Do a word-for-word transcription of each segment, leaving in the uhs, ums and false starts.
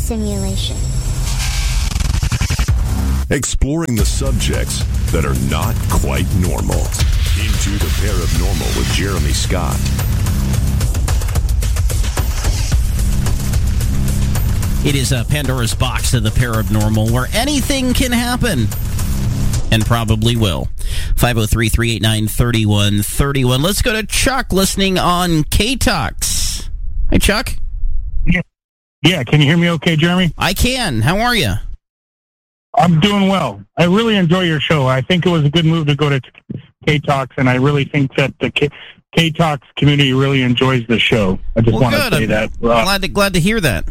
simulation. Exploring the subjects that are not quite normal. Into the Paranormal with Jeremy Scott. It is a Pandora's box of the Paranormal where anything can happen. And probably will. five oh three, three eight nine, three one three one. Let's go to Chuck listening on K-Talks. Hey, Chuck. Yeah. yeah, can you hear me okay, Jeremy? I can. How are you? I'm doing well. I really enjoy your show. I think it was a good move to go to K-Talks, and I really think that the K- K-Talks community really enjoys the show. I just well, want good. to say I'm that. Uh, glad to, glad to hear that.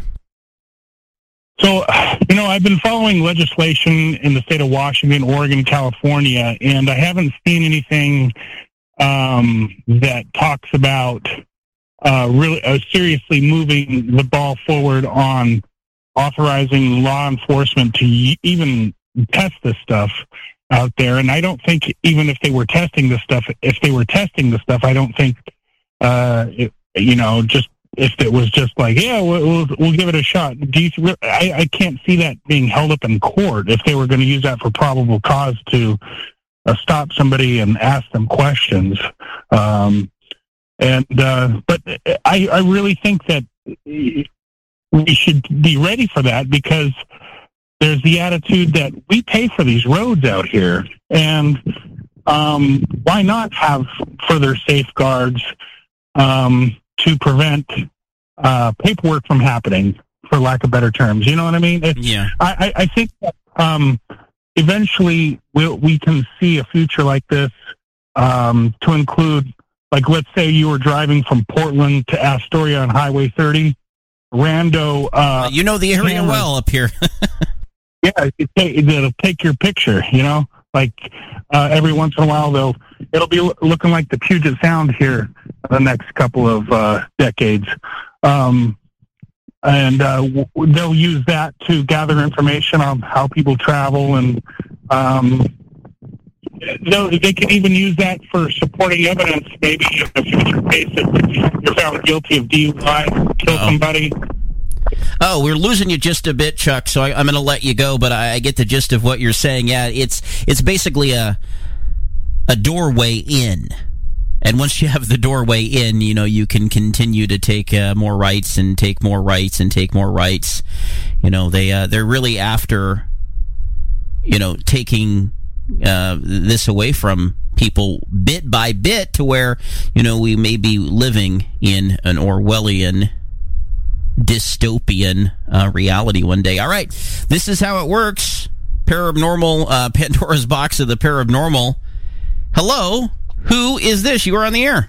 So, you know, I've been following legislation in the state of Washington, Oregon, California, and I haven't seen anything um, that talks about uh, really uh, seriously moving the ball forward on authorizing law enforcement to y- even test this stuff out there. And I don't think even if they were testing this stuff, if they were testing the stuff, I don't think, uh, it, you know, just if it was just like, yeah, we'll, we'll, we'll give it a shot. Do you, I, I can't see that being held up in court if they were going to use that for probable cause to uh, stop somebody and ask them questions. Um, and, uh, but I, I really think that we should be ready for that because there's the attitude that we pay for these roads out here. And um, why not have further safeguards um, to prevent uh, paperwork from happening, for lack of better terms? You know what I mean? It's, yeah. I, I think that um, eventually we'll, we can see a future like this um, to include, like, let's say you were driving from Portland to Astoria on Highway thirty. Rando, uh, you know the area cameras. well up here. Yeah, it take, it'll take your picture. You know, like uh, every once in a while, they'll it'll be lo- looking like the Puget Sound here the next couple of uh, decades, um, and uh, w- they'll use that to gather information on how people travel, and um, they they can even use that for supporting evidence. Maybe in a future case, if you're found guilty of D U I, kill Uh-oh. somebody. Oh, we're losing you just a bit, Chuck, so I, I'm going to let you go, but I, I get the gist of what you're saying. Yeah, it's it's basically a a doorway in. And once you have the doorway in, you know, you can continue to take uh, more rights and take more rights and take more rights. You know, they, uh, they're really after, you know, taking uh, this away from people bit by bit to where, you know, we may be living in an Orwellian dystopian uh, reality one day. All right, this is how it works. Paranormal, uh, Pandora's box of the Paranormal. Hello, who is this? You are on the air.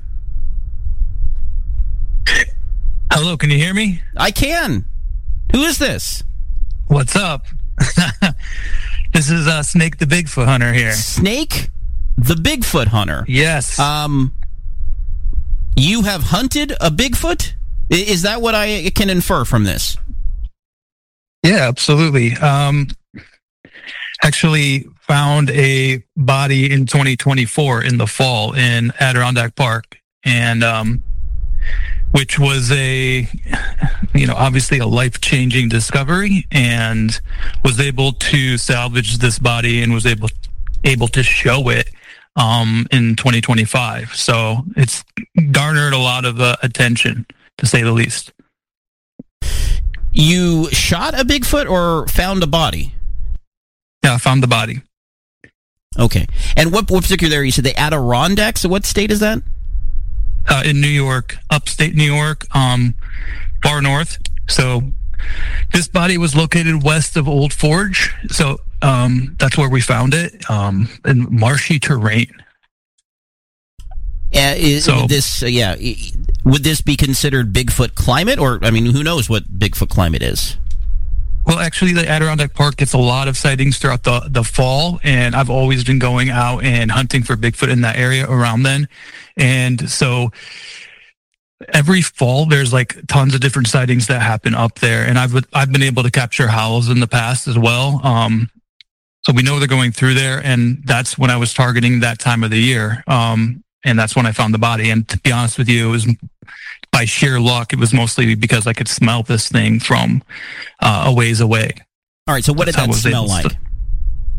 Hello, can you hear me? I can. Who is this? What's up? This is uh, Snake the Bigfoot Hunter here. Snake the Bigfoot Hunter? Yes. Um, you have hunted a Bigfoot? Is that what I can infer from this? Yeah, absolutely. Um, actually found a body in twenty twenty-four in the fall in Adirondack Park, and um, which was a, you know, obviously a life-changing discovery, and was able to salvage this body and was able able to show it um, in twenty twenty-five. So it's garnered a lot of uh, attention, to say the least. You shot a Bigfoot or found a body? Yeah, I found the body. Okay. And what, what particular area? You said the Adirondacks? So what state is that? Uh, in New York, upstate New York, um, far north. So this body was located west of Old Forge. So um, that's where we found it, um, in marshy terrain. Uh, is, so, would this, uh, yeah, would this be considered Bigfoot climate? Or, I mean, who knows what Bigfoot climate is? Well, actually, the Adirondack Park gets a lot of sightings throughout the, the fall, and I've always been going out and hunting for Bigfoot in that area around then. And so every fall, there's like tons of different sightings that happen up there, and I've I've been able to capture howls in the past as well. Um, so we know they're going through there, and that's when I was targeting that time of the year. Um, and that's when I found the body. And to be honest with you, it was by sheer luck, it was mostly because I could smell this thing from uh, a ways away. All right, so what That's did that how I was smell able like? to-